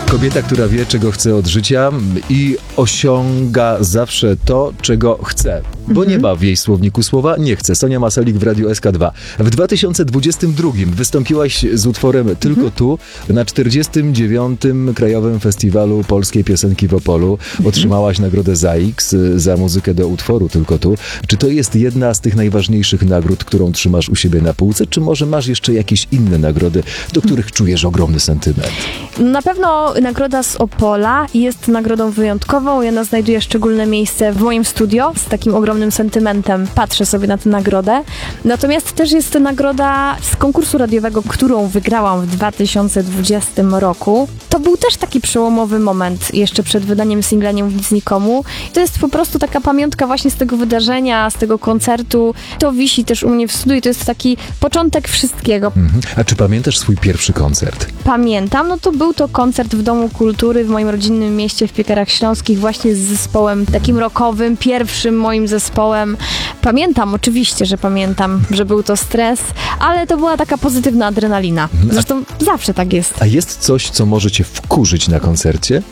Kobieta, która wie, czego chce od życia i osiąga zawsze to, czego chce. Bo nie ma w jej słowniku słowa nie chce. Sonia Maselik w Radiu SK2. W 2022 wystąpiłaś z utworem Tylko tu na 49. Krajowym Festiwalu Polskiej Piosenki w Opolu. Otrzymałaś nagrodę ZAIKS za muzykę do utworu Tylko tu. Czy to jest jedna z tych najważniejszych nagród, którą trzymasz u siebie na półce? Czy może masz jeszcze jakieś inne nagrody, do których czujesz ogromny sentyment? Na pewno nagroda z Opola jest nagrodą wyjątkową i ona znajduje szczególne miejsce w moim studio. Z takim ogromnym sentymentem patrzę sobie na tę nagrodę. Natomiast też jest to nagroda z konkursu radiowego, którą wygrałam w 2020 roku. To był też taki przełomowy moment jeszcze przed wydaniem singla Nie mów nic nikomu. I to jest po prostu taka pamiątka właśnie z tego wydarzenia, z tego koncertu. To wisi też u mnie w studiu i to jest taki początek wszystkiego. A czy pamiętasz swój pierwszy koncert? Pamiętam, no to był to koncert w Domu Kultury w moim rodzinnym mieście w Piekarach Śląskich właśnie z zespołem takim rockowym, pierwszym moim zespołem. Pamiętam, oczywiście, że pamiętam, że był to stres, ale to była taka pozytywna adrenalina. Zresztą zawsze tak jest. A jest coś, co może cię wkurzyć na koncercie?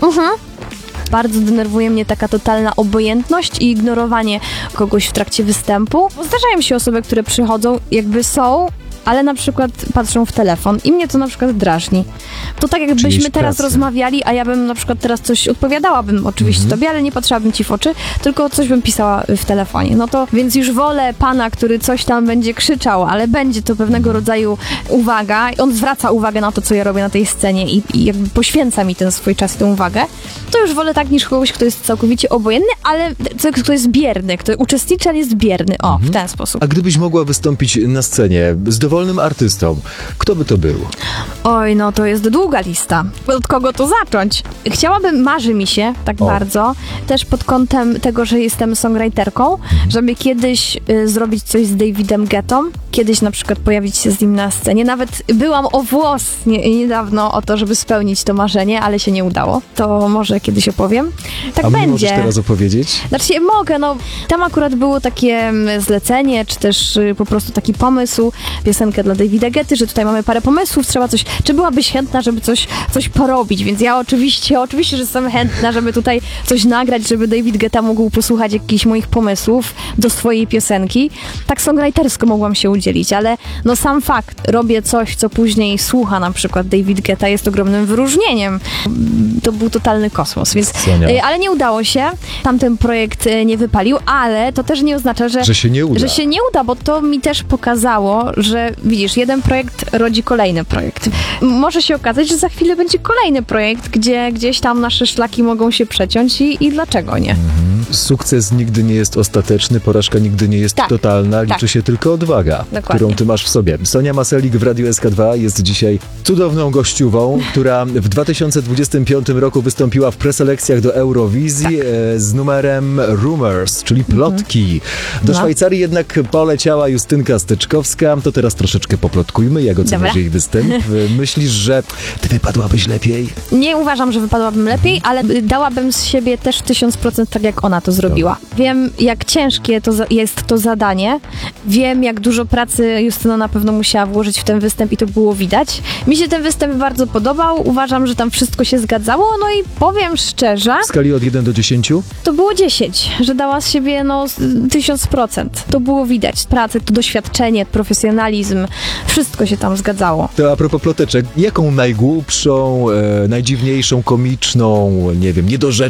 Bardzo denerwuje mnie taka totalna obojętność i ignorowanie kogoś w trakcie występu. Zdarzają się osoby, które przychodzą, jakby są, ale na przykład patrzą w telefon i mnie to na przykład drażni. To tak jakbyśmy teraz rozmawiali, a ja bym na przykład teraz coś odpowiadałabym oczywiście tobie, ale nie patrzyłabym ci w oczy, tylko coś bym pisała w telefonie. No to więc już wolę pana, który coś tam będzie krzyczał, ale będzie to pewnego rodzaju uwaga. On zwraca uwagę na to, co ja robię na tej scenie i jakby poświęca mi ten swój czas i tę uwagę. To już wolę tak niż kogoś, kto jest całkowicie obojętny, ale kto jest bierny, kto uczestniczy, ale jest bierny. O, w ten sposób. A gdybyś mogła wystąpić na scenie z dowolnym artystą, kto by to był? Oj, no to jest długa lista. Od kogo to zacząć? Marzy mi się tak bardzo, też pod kątem tego, że jestem songwriterką, żeby kiedyś zrobić coś z Davidem Guettą, kiedyś na przykład pojawić się z nim na scenie. Nawet byłam o włos niedawno o to, żeby spełnić to marzenie, ale się nie udało. To może kiedyś opowiem. Tak będzie. Możesz teraz opowiedzieć? Znaczy mogę, no tam akurat było takie zlecenie, czy też po prostu taki pomysł, piosenkę dla Davida Guetty, że tutaj mamy parę pomysłów, trzeba coś, czy byłabyś chętna, żeby coś porobić, więc ja oczywiście, że jestem chętna, żeby tutaj coś nagrać, żeby David Guetta mógł posłuchać jakichś moich pomysłów do swojej piosenki. Tak songwritersko mogłam się udzielić, ale no sam fakt, robię coś, co później słucha na przykład David Guetta, jest ogromnym wyróżnieniem. To był totalny kosmos, więc, ale nie udało się, tamten projekt nie wypalił, ale to też nie oznacza, że się nie uda. Że się nie uda, bo to mi też pokazało, że widzisz, jeden projekt rodzi kolejny projekt. Może się okazać, że za chwilę będzie kolejny projekt, gdzie gdzieś tam nasze szlaki mogą się przeciąć i dlaczego nie? Sukces nigdy nie jest ostateczny, porażka nigdy nie jest totalna, liczy się tylko odwaga, którą ty masz w sobie. Sonia Maselik w Radiu SK2 jest dzisiaj cudowną gościową, która w 2025 roku wystąpiła w preselekcjach do Eurowizji z numerem Rumors, czyli plotki. Do Szwajcarii jednak poleciała Justynka Steczkowska. To teraz troszeczkę poplotkujmy, jak oceniasz jej występ. Myślisz, że ty wypadłabyś lepiej? Nie uważam, że wypadłabym lepiej, ale dałabym z siebie też 1000% tak, jak ona to zrobiła. Wiem, jak ciężkie jest to zadanie. Wiem, jak dużo pracy Justyna na pewno musiała włożyć w ten występ i to było widać. Mi się ten występ bardzo podobał. Uważam, że tam wszystko się zgadzało. No i powiem szczerze... W skali od 1 do 10? To było 10, że dała z siebie 1000%. To było widać. Pracę, to doświadczenie, profesjonalizm. Wszystko się tam zgadzało. To a propos ploteczek, jaką najgłupszą, najdziwniejszą, komiczną, nie wiem, niedorzeczną